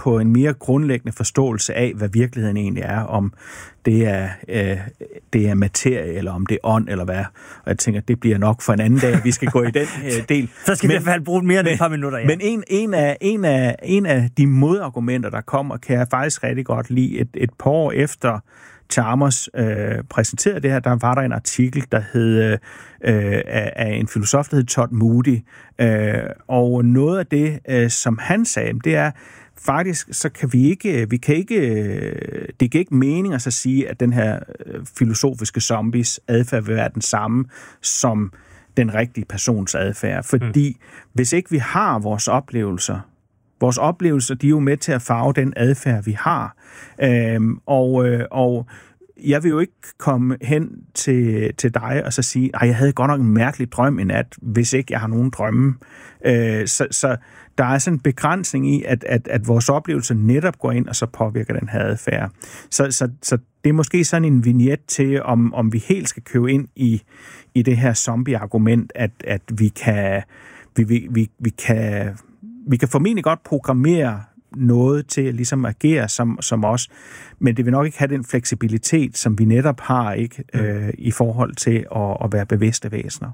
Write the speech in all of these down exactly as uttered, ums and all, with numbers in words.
på en mere grundlæggende forståelse af, hvad virkeligheden egentlig er, om det er, øh, det er materie, eller om det er ånd, eller hvad. Og jeg tænker, det bliver nok for en anden dag, at vi skal gå i den øh, del. Så skal men, vi i hvert fald bruge mere end men, et par minutter, ja. Men en, en, af, en, af, en af de modargumenter, der kommer, kan jeg faktisk rigtig godt lide. Et, et par år efter Chalmers øh, præsenterede det her, der var der en artikel, der hed øh, af, af en filosof, der hed Todd Moody. Øh, og noget af det, øh, som han sagde, det er, faktisk så kan vi ikke, vi kan ikke, det giver ikke mening at så sige, at den her filosofiske zombies adfærd vil være den samme som den rigtige persons adfærd. Fordi mm. hvis ikke vi har vores oplevelser, vores oplevelser, de er jo med til at farve den adfærd, vi har. Øhm, og, øh, og jeg vil jo ikke komme hen til, til dig og så sige, at jeg havde godt nok en mærkelig drøm i nat, hvis ikke jeg har nogen drømme. Øh, så, så der er sådan en begrænsning i, at, at, at vores oplevelser netop går ind og så påvirker den her adfærd. Så, så, så det er måske sådan en vignet til, om, om vi helt skal købe ind i, i det her zombie-argument, at, at vi kan, vi, vi, vi, vi kan, vi kan formentlig godt programmere noget til at ligesom agere som, som os, men det vil nok ikke have den fleksibilitet, som vi netop har, ikke, øh, i forhold til at, at være bevidste væsener.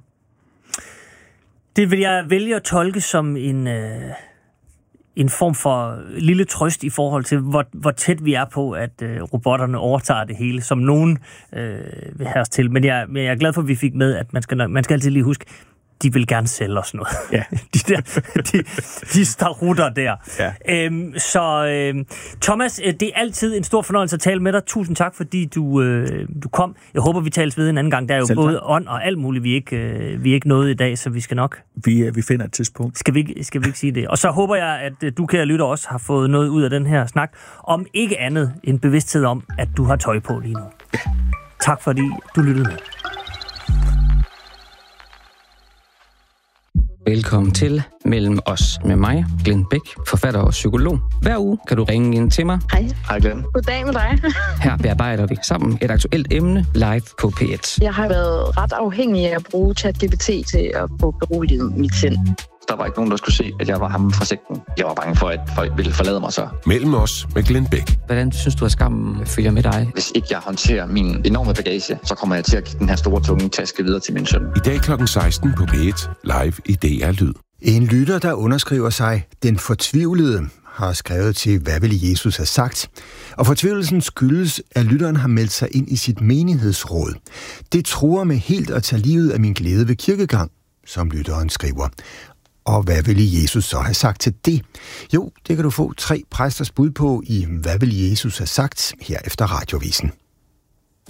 Det vil jeg vælge at tolke som en, øh, en form for lille trøst i forhold til, hvor, hvor tæt vi er på, at øh, robotterne overtager det hele, som nogen øh, vil have os til. Men jeg, men jeg er glad for, at vi fik med, at man skal, man skal altid lige huske, de vil gerne sælge os noget. Ja. de der, de, de starutter der. Ja. Øhm, så øh, Thomas, det er altid en stor fornøjelse at tale med dig. Tusind tak, fordi du, øh, du kom. Jeg håber, vi tales ved en anden gang. Der er jo Selv både tak. ånd og alt muligt, vi ikke, øh, vi ikke nåede i dag, så vi skal nok... Vi, vi finder et tidspunkt. Skal vi, skal vi ikke sige det? Og så håber jeg, at du, kære lytter, også har fået noget ud af den her snak, om ikke andet end bevidsthed om, at du har tøj på lige nu. Ja. Tak, fordi du lyttede med. Velkommen til Mellem os med mig, Glenn Bæk, forfatter og psykolog. Hver uge kan du ringe ind til mig. Hej. Hej Glenn. Goddag med dig. Her bearbejder vi sammen et aktuelt emne live på P et. Jeg har været ret afhængig af at bruge ChatGPT til at få beroliget mit sind. Der var ikke nogen, der skulle se, at jeg var ham fra sekten. Jeg var bange for, at folk ville forlade mig så. Mellem os med Glenn Bæk. Hvordan synes du, at skammen følger med dig? Hvis ikke jeg håndterer min enorme bagage, så kommer jeg til at give den her store, tunge taske videre til min søn. I dag klokken seksten på P et, live i D R Lyd. En lytter, der underskriver sig Den Fortvivlede, har skrevet til, hvad ville Jesus have sagt? Og fortvivlelsen skyldes, at lytteren har meldt sig ind i sit menighedsråd. Det truer med helt at tage livet af min glæde ved kirkegang, som lytteren skriver. Og hvad ville Jesus så have sagt til det? Jo, det kan du få tre præsters bud på i Hvad ville Jesus have sagt her efter radiovisen.